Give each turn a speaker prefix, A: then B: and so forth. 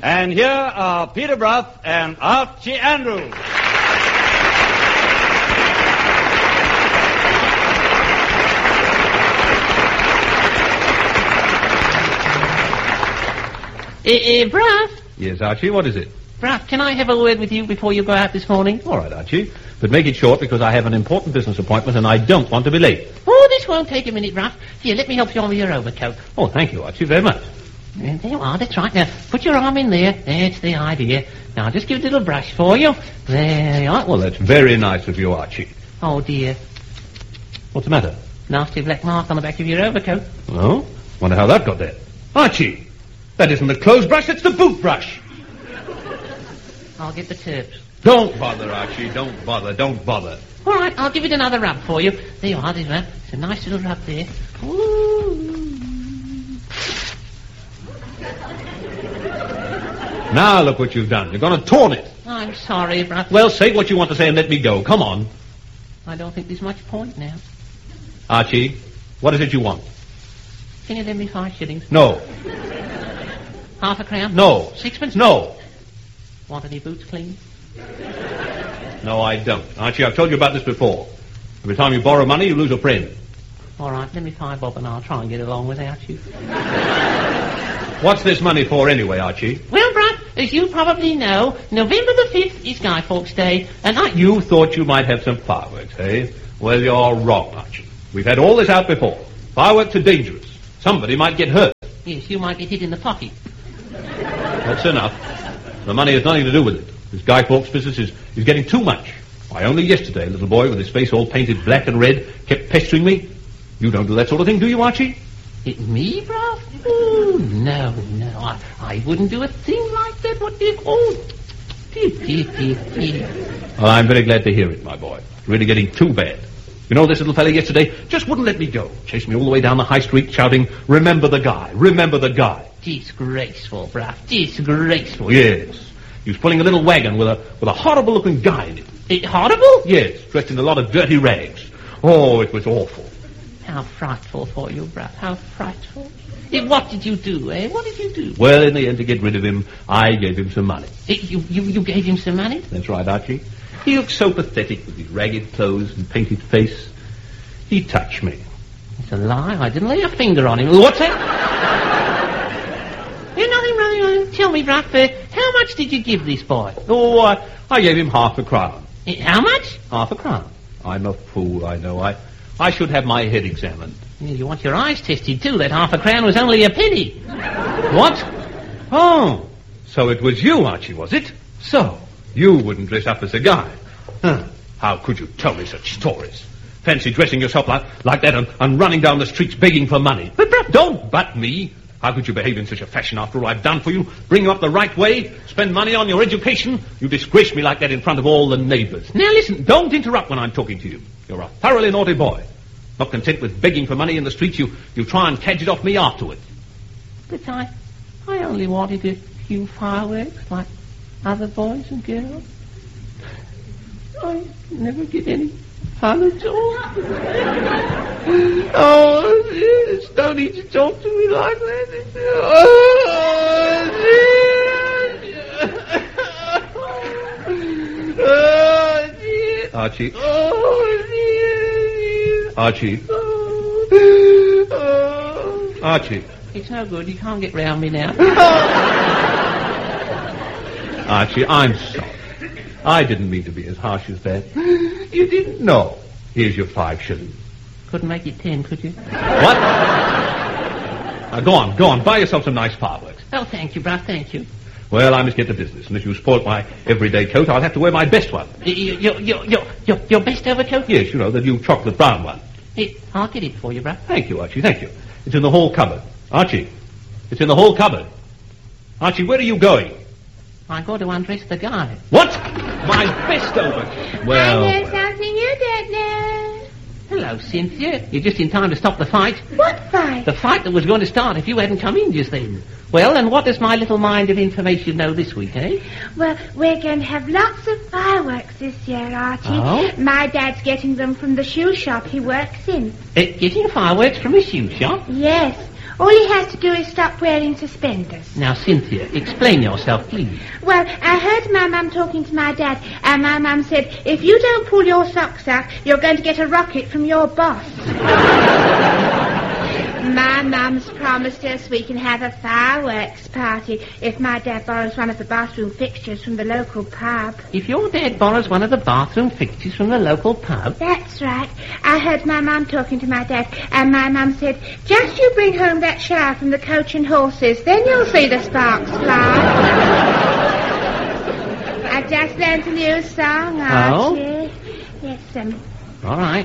A: And here are Peter Brough and Archie Andrews.
B: Brough?
C: Yes, Archie, what is it?
B: Brough, can I have a word with you before you go out this morning?
C: All right, Archie, but make it short because I have an important business appointment and I don't want to be late.
B: Oh, this won't take a minute, Brough. Here, let me help you on with your overcoat.
C: Oh, thank you, Archie, very much.
B: There you are, that's right. Now, put your arm in there. That's the idea. Now, just give it a little brush for you. There you are.
C: Well, that's very nice of you, Archie.
B: Oh, dear.
C: What's the matter?
B: Nasty black mark on the back of your overcoat.
C: Oh? Wonder how that got there. Archie! That isn't the clothes brush, it's the boot brush.
B: I'll get the tips.
C: Don't bother, Archie. Don't bother.
B: All right, I'll give it another rub for you. There you are, there's one. It's a nice little rub there. Ooh.
C: Now look what you've done. You're going to torn it.
B: I'm sorry, Brough.
C: Well, say what you want to say and let me go. Come on.
B: I don't think there's much point now.
C: Archie, what is it you want?
B: Can you lend me 5 shillings?
C: No.
B: Half a crown?
C: No.
B: Sixpence?
C: No.
B: Want any boots cleaned?
C: No, I don't. Archie, I've told you about this before. Every time you borrow money, you lose a friend.
B: All right, let me 5 bob and I'll try and get along without you.
C: What's this money for anyway, Archie?
B: Well, Brough, as you probably know, November the 5th is Guy Fawkes Day, and
C: You thought you might have some fireworks, eh? Well, you're wrong, Archie. We've had all this out before. Fireworks are dangerous. Somebody might get hurt.
B: Yes, you might get hit in the pocket.
C: That's enough. The money has nothing to do with it. This Guy Fawkes business is getting too much. Why, only yesterday, a little boy with his face all painted black and red kept pestering me. You don't do that sort of thing, do you, Archie?
B: Me, Brough? Oh, no. I wouldn't do a thing like that. What did... Oh, dear.
C: Well, I'm very glad to hear it, my boy. It's really getting too bad. You know, this little fellow yesterday just wouldn't let me go. Chased me all the way down the high street shouting, "Remember the guy, remember the guy."
B: Disgraceful, Brough, disgraceful.
C: Yes. He was pulling a little wagon with a horrible-looking guy in it.
B: Horrible?
C: Yes, dressed in a lot of dirty rags. Oh, it was awful.
B: How frightful for you, Brough, how frightful. What did you do, eh? What did you do?
C: Well, in the end, to get rid of him, I gave him some money.
B: You gave him some money?
C: That's right, Archie. He looked so pathetic with his ragged clothes and painted face. He touched me.
B: It's a lie. I didn't lay a finger on him. What's that? There's nothing wrong. Tell me, Brough, how much did you give this boy?
C: Oh, I gave him half a crown.
B: How much?
C: Half a crown. I'm a fool, I know. I should have my head examined.
B: Yeah, you want your eyes tested, too. That half a crown was only a penny.
C: What? Oh, so it was you, Archie, was it? So, you wouldn't dress up as a guy. Huh. How could you tell me such stories? Fancy dressing yourself like that and running down the streets begging for money. But don't butt me. How could you behave in such a fashion after all I've done for you? Bring you up the right way? Spend money on your education? You disgrace me like that in front of all the neighbours. Now listen, don't interrupt when I'm talking to you. You're a thoroughly naughty boy. Not content with begging for money in the streets, you try and cadge it off me afterward.
B: But I only wanted a few fireworks like other boys and girls. I never get any fun at all. Oh, dear, don't need to talk to me like that. Oh, dear.
C: Archie.
B: Oh, dear.
C: Archie.
B: Oh.
C: Archie.
B: It's no good. You can't get round me now.
C: Archie, I'm sorry. I didn't mean to be as harsh as that.
B: You didn't?
C: No. Here's your 5 shillings.
B: Couldn't make it 10, could you?
C: What? Go on. Buy yourself some nice fireworks.
B: Oh, thank you, Brough, thank you.
C: Well, I must get to business, and if you spoilt my everyday coat, I'll have to wear my best one.
B: Your best overcoat?
C: Yes, you know, the new chocolate brown one.
B: I'll get it for you, Brough.
C: Thank you, Archie, thank you. It's in the hall cupboard. Archie, it's in the hall cupboard. Archie, where are you going?
B: I'm going to undress the guy.
C: What? My best overcoat. Well,
D: I know something you don't know.
B: Hello, Cynthia. You're just in time to stop the fight.
D: What fight?
B: The fight that was going to start if you hadn't come in just then. Well, and what does my little mind of information know this week, eh?
D: Well, we're going to have lots of fireworks this year, Archie.
B: Oh?
D: My dad's getting them from the shoe shop he works in.
B: Getting fireworks from a shoe shop?
D: Yes. All he has to do is stop wearing suspenders.
B: Now, Cynthia, explain yourself, please.
D: Well, I heard my mum talking to my dad, and my mum said, if you don't pull your socks up, you're going to get a rocket from your boss. My mum's promised us we can have a fireworks party if my dad borrows one of the bathroom fixtures from the local pub.
B: If your dad borrows one of the bathroom fixtures from the local pub?
D: That's right. I heard my mum talking to my dad, and my mum said, just you bring home that shower from the Coach and Horses, then you'll see the sparks fly. I just learned a new song, Archie.
B: Oh?
D: Yes,
B: All right.